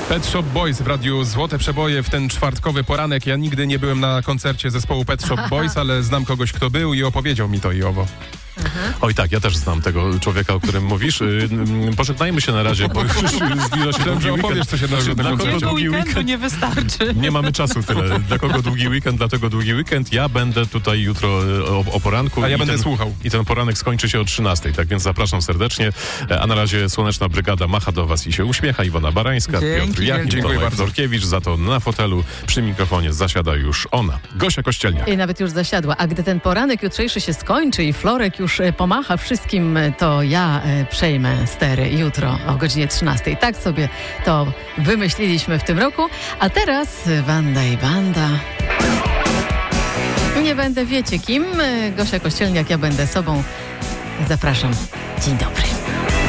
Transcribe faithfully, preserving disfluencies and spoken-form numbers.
Pet Shop Boys w radiu Złote Przeboje w ten czwartkowy poranek. Ja nigdy nie byłem na koncercie zespołu Pet Shop Boys, ale znam kogoś, kto był i opowiedział mi to i owo. Aha. Oj tak, ja też znam tego człowieka, o którym mówisz. Yy, pożegnajmy się na razie, bo już zbliża się długi opowiesz, weekend. co się na Dla kogo Jednego długi weekendu weekend? nie wystarczy. Nie mamy czasu tyle. Dla kogo długi weekend, dlatego długi weekend. Ja będę tutaj jutro o, o poranku. A ja i będę ten, słuchał. I ten poranek skończy się o trzynastej, tak więc zapraszam serdecznie. A na razie Słoneczna Brygada macha do was i się uśmiecha. Iwona Barańska, Dzięki Piotr Jachnik, Dziękuję Tomek bardzo. Zorkiewicz. Za to na fotelu przy mikrofonie zasiada już ona, Gosia Kościelniak. I nawet już zasiadła. A gdy ten poranek jutrzejszy się skończy i Florek już e, pomacha wszystkim, to ja e, przejmę stery jutro o godzinie trzynastej. Tak sobie to wymyśliliśmy w tym roku. A teraz Wanda i Banda. Nie będę wiecie kim. E, Gosia Kościelniak, ja będę sobą. Zapraszam. Dzień dobry.